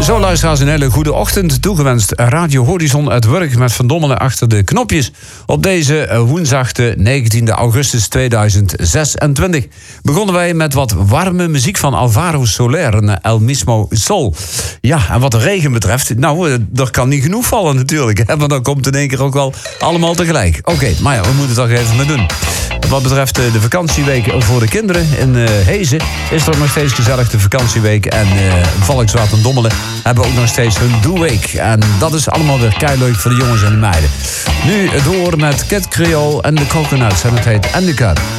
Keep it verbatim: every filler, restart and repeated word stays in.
Zo, luisteraars, een hele goede ochtend toegewenst. Radio Horizon uit Wurk met Van Dommelen achter de knopjes. Op deze woensdag de negentiende augustus tweeduizend zesentwintig begonnen wij met wat warme muziek van Alvaro Soler en El Mismo Sol. Ja, en wat de regen betreft, nou, er kan niet genoeg vallen natuurlijk. Hè, want dan komt in één keer ook wel allemaal tegelijk. Oké, okay, maar ja, we moeten het toch even mee doen. Wat betreft de vakantieweek voor de kinderen in uh, Hezen is er nog steeds gezellig de vakantieweek. En uh, Valkswaard en Dommelen hebben ook nog steeds hun doeweek. En dat is allemaal weer keileuk voor de jongens en de meiden. Nu door met Kid Creole en de Coconuts en het heet Endicott.